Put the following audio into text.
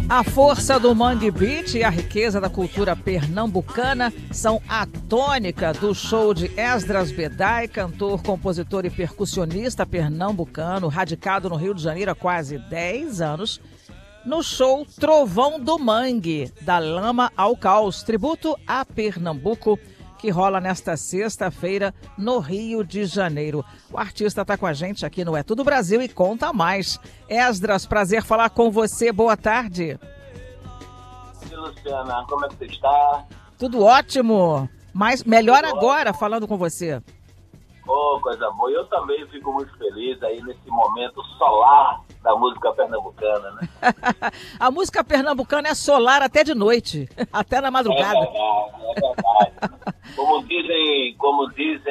A força do Mangue Beat e a riqueza da cultura pernambucana são a tônica do show de Esdras Bedai, cantor, compositor e percussionista pernambucano, radicado no Rio de Janeiro há quase 10 anos, no show Trovão do Mangue, da Lama ao Caos, tributo a Pernambuco, que rola nesta sexta-feira no Rio de Janeiro. O artista está com a gente aqui no É Tudo Brasil e conta mais. Esdras, prazer falar com você. Boa tarde. E Luciana, como é que você está? Tudo ótimo, mas melhor agora falando com você. Oh, coisa boa. Eu também fico muito feliz aí nesse momento solar da música pernambucana, né? A música pernambucana é solar até de noite, até na madrugada. É verdade. Como dizem